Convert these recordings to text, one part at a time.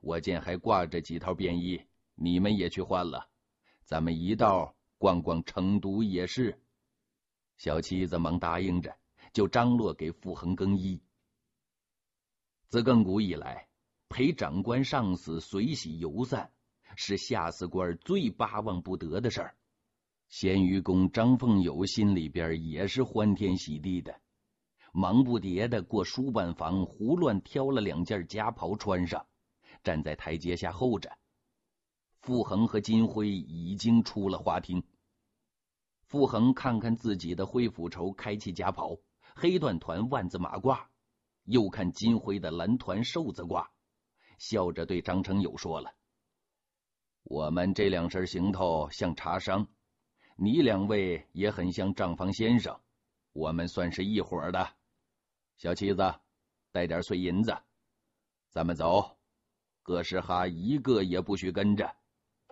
我见还挂着几套便衣，你们也去换了，咱们一道逛逛成都夜市。小七子忙答应着，就张罗给傅恒更衣。自亘古以来，陪长官上司随喜游散，是下司官最巴望不得的事儿。咸鱼公张凤友心里边也是欢天喜地的，忙不迭的过书办房，胡乱挑了2件夹袍穿上，站在台阶下候着。傅恒和金辉已经出了花厅。傅恒看看自己的灰斧绸开气夹袍，黑缎团万字马褂，又看金辉的蓝团寿字褂，笑着对张成友说了：我们这2身行头像茶商，你2位也很像账房先生，我们算是一伙的。小七子，带点碎银子，咱们走，各师哈一个也不许跟着。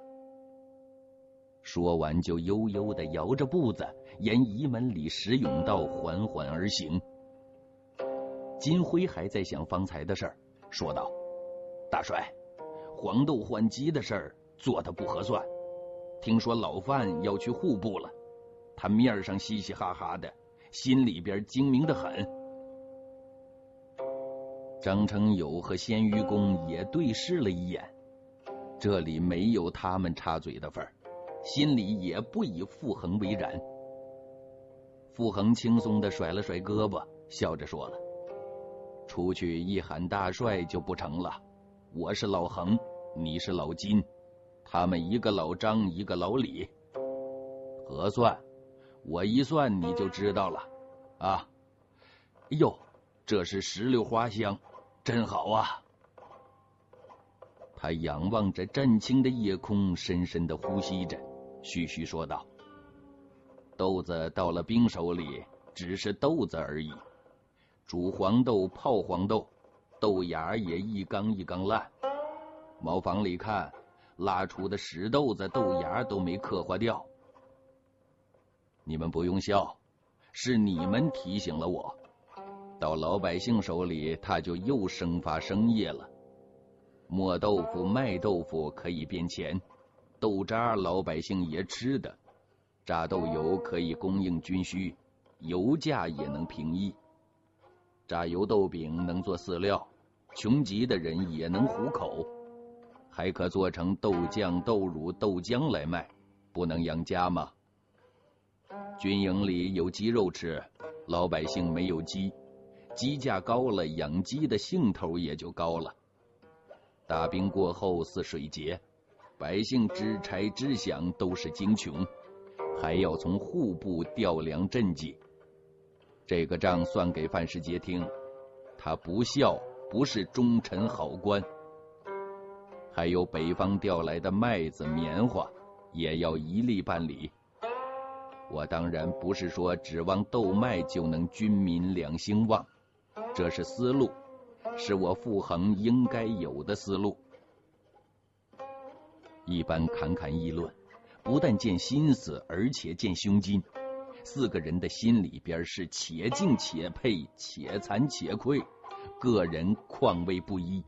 说完就悠悠地摇着步子沿仪门里石甬道缓缓而行。金辉还在想方才的事儿，说道：大帅，黄豆换鸡的事儿做得不合算，听说老范要去户部了，他面上嘻嘻哈哈的，心里边精明得很。张成友和鲜鱼公也对视了一眼，这里没有他们插嘴的份儿，心里也不以傅恒为然。傅恒轻松地甩了甩胳膊，笑着说了：出去一喊大帅就不成了，我是老恒，你是老金，他们一个老张一个老李，合算我一算你就知道了啊。哟，这是石榴花香，真好啊。他仰望着湛青的夜空，深深地呼吸着，徐徐说道：豆子到了兵手里只是豆子而已，煮黄豆泡黄豆，豆芽也一缸一缸烂，茅房里看拉出的屎豆子豆芽都没刻化掉。你们不用笑，是你们提醒了我，到老百姓手里他就又生发生业了。磨豆腐卖豆腐可以变钱，豆渣老百姓也吃的，榨豆油可以供应军需，油价也能平抑。榨油豆饼能做饲料，穷极的人也能糊口，还可做成豆酱豆乳豆浆来卖，不能养家吗？军营里有鸡肉吃，老百姓没有鸡，鸡价高了，养鸡的兴头也就高了。大兵过后似水竭，百姓支柴支饷都是精穷，还要从户部调粮赈济。这个账算给范世杰听，他不孝，不是忠臣好官。还有北方调来的麦子棉花，也要一力办理。我当然不是说指望豆麦就能军民两兴旺，这是思路，是我傅恒应该有的思路。一般侃侃议论，不但见心思，而且见胸襟。4个人的心里边是且敬且佩，且惭且愧，个人况味不一。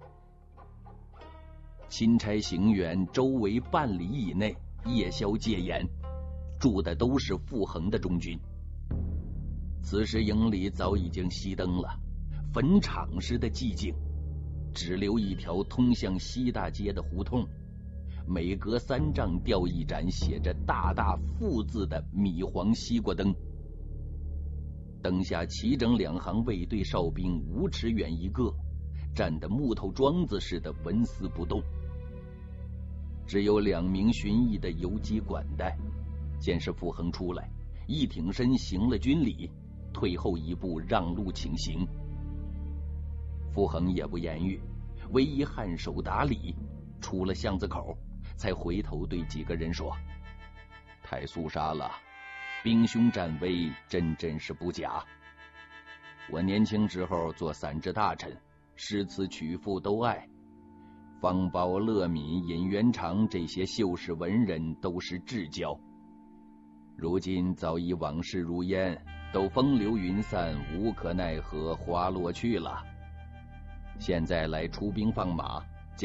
钦差行辕周围半里以内夜宵戒严，住的都是傅恒的中军。此时营里早已经熄灯了，坟场似的寂静，只留一条通向西大街的胡同，每隔3丈吊一盏写着大大傅字的米黄西瓜灯，灯下齐整2行卫队哨兵5尺远一个，站得木头桩子似的纹丝不动。只有2名巡役的游击管带，见是傅恒出来，一挺身行了军礼，退后一步让路请行。傅恒也不言语，唯一颔首打礼，出了巷子口，才回头对几个人说：太肃杀了，兵凶战危，真是不假。我年轻时候做散治大臣，诗词曲赋都爱，方苞、乐敏、尹元长这些秀士文人都是至交，如今早已往事如烟，都风流云散，无可奈何，花落去了。现在来出兵放马，